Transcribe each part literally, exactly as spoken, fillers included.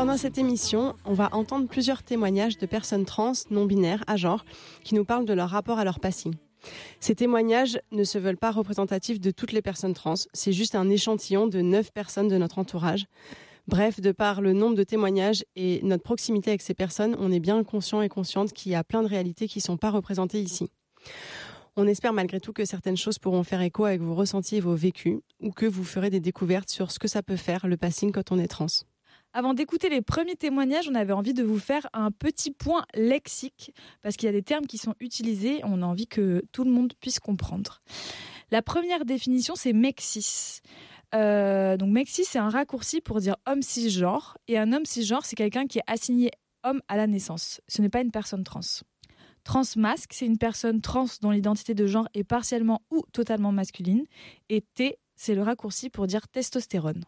Pendant cette émission, on va entendre plusieurs témoignages de personnes trans, non-binaires, à genre, qui nous parlent de leur rapport à leur passing. Ces témoignages ne se veulent pas représentatifs de toutes les personnes trans, c'est juste un échantillon de neuf personnes de notre entourage. Bref, de par le nombre de témoignages et notre proximité avec ces personnes, on est bien conscient et consciente qu'il y a plein de réalités qui ne sont pas représentées ici. On espère malgré tout que certaines choses pourront faire écho avec vos ressentis et vos vécus, ou que vous ferez des découvertes sur ce que ça peut faire, le passing, quand on est trans. Avant d'écouter les premiers témoignages, on avait envie de vous faire un petit point lexique, parce qu'il y a des termes qui sont utilisés, on a envie que tout le monde puisse comprendre. La première définition, c'est mexis. Euh, donc mexis, c'est un raccourci pour dire homme cisgenre, et un homme cisgenre, c'est quelqu'un qui est assigné homme à la naissance. Ce n'est pas une personne trans. Transmasque, c'est une personne trans dont l'identité de genre est partiellement ou totalement masculine. Et T, c'est le raccourci pour dire testostérone.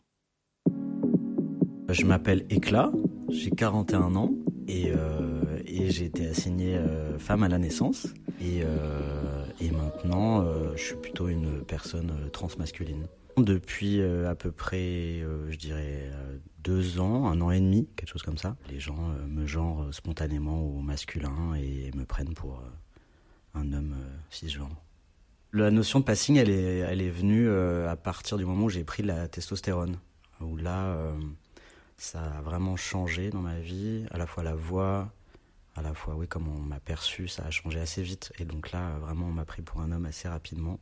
Je m'appelle Éclat, j'ai quarante et un ans et, euh, et j'ai été assignée euh, femme à la naissance. Et, euh, et maintenant, euh, je suis plutôt une personne euh, transmasculine. Depuis euh, à peu près, euh, je dirais, euh, deux ans, un an et demi, quelque chose comme ça, les gens euh, me genrent spontanément au masculin et me prennent pour euh, un homme euh, cisgenre. La notion de passing, elle est, elle est venue euh, à partir du moment où j'ai pris de la testostérone, où là, euh, ça a vraiment changé dans ma vie, à la fois la voix, à la fois, oui, comme on m'a perçu, ça a changé assez vite. Et donc là, vraiment, on m'a pris pour un homme assez rapidement.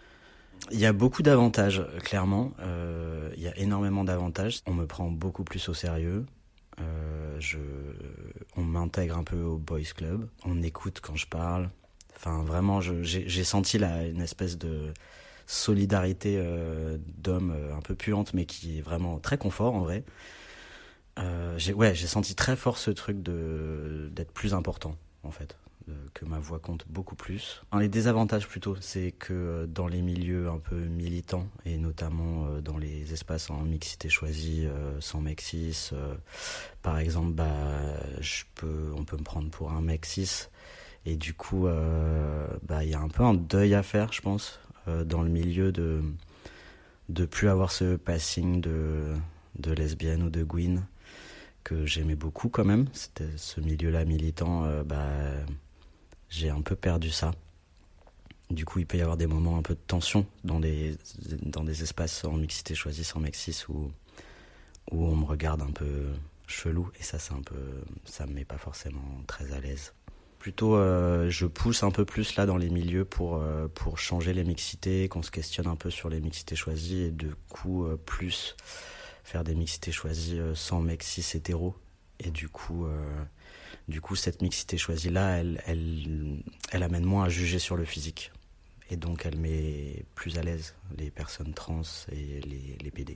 Il y a beaucoup d'avantages, clairement. Euh, il y a énormément d'avantages. On me prend beaucoup plus au sérieux. Euh, je, on m'intègre un peu au boys club. On écoute quand je parle. Enfin, vraiment, je, j'ai, j'ai senti là une espèce de solidarité euh, d'homme euh, un peu puante, mais qui est vraiment très confort en vrai. Euh, j'ai, ouais, j'ai senti très fort ce truc de, d'être plus important, en fait. Que ma voix compte beaucoup plus. Les désavantages plutôt, c'est que dans les milieux un peu militants, et notamment dans les espaces en mixité choisie, sans mec-cis, par exemple, bah, je peux, on peut me prendre pour un mec-cis, et du coup, euh, bah, y a un peu un deuil à faire, je pense, euh, dans le milieu de de plus avoir ce passing de, de lesbienne ou de gouine, que j'aimais beaucoup quand même. C'était ce milieu-là militant, euh, bah, j'ai un peu perdu ça. Du coup, il peut y avoir des moments un peu de tension dans des, dans des espaces en mixité choisie sans mec-cis où, où on me regarde un peu chelou. Et ça, c'est un peu, ça me met pas forcément très à l'aise. Plutôt, euh, je pousse un peu plus là dans les milieux pour, euh, pour changer les mixités, qu'on se questionne un peu sur les mixités choisies et du coup, euh, plus faire des mixités choisies euh, sans mec-cis hétéro. Et du coup... Euh, Du coup, cette mixité choisie-là, elle, elle, elle amène moins à juger sur le physique. Et donc, elle met plus à l'aise les personnes trans et les, les P D.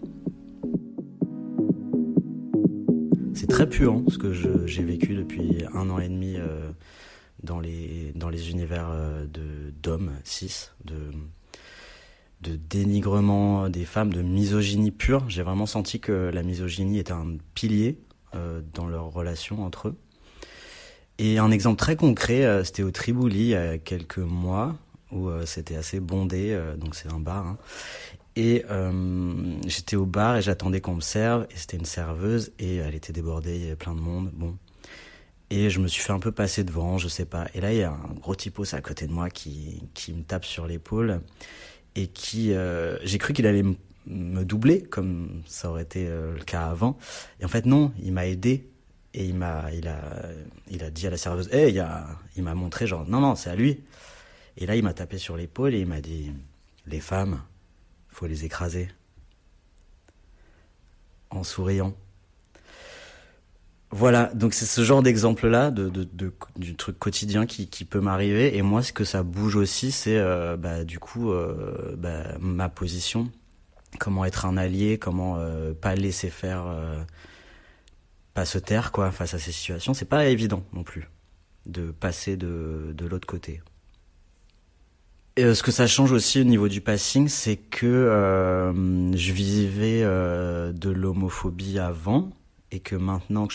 C'est très puant, ce que je, j'ai vécu depuis un an et demi euh, dans, les, dans les univers euh, de, d'hommes cis, de, de dénigrement des femmes, de misogynie pure. J'ai vraiment senti que la misogynie était un pilier euh, dans leur relation entre eux. Et un exemple très concret, euh, c'était au Tribouli il y a quelques mois, où euh, c'était assez bondé, euh, donc c'est un bar. Hein. Et euh, j'étais au bar et j'attendais qu'on me serve, et c'était une serveuse, et elle était débordée, il y avait plein de monde, bon. Et je me suis fait un peu passer devant, je sais pas. Et là, il y a un gros typos à côté de moi qui, qui me tape sur l'épaule, et qui... Euh, j'ai cru qu'il allait m- me doubler, comme ça aurait été euh, le cas avant. Et en fait, non, il m'a aidé. Et il m'a, il a, il a dit à la serveuse, hey, il, y a, il m'a montré genre, non, non, c'est à lui. Et là, il m'a tapé sur l'épaule et il m'a dit, les femmes, faut les écraser. En souriant. Voilà, donc c'est ce genre d'exemple-là, de, de, de, du truc quotidien qui, qui peut m'arriver. Et moi, ce que ça bouge aussi, c'est, euh, bah, du coup, euh, bah, ma position. Comment être un allié, comment euh, pas laisser faire... Euh, pas se taire quoi face à ces situations, c'est pas évident non plus de passer de, de l'autre côté. Et euh, ce que ça change aussi au niveau du passing, c'est que euh, je vivais euh, de l'homophobie avant et que maintenant que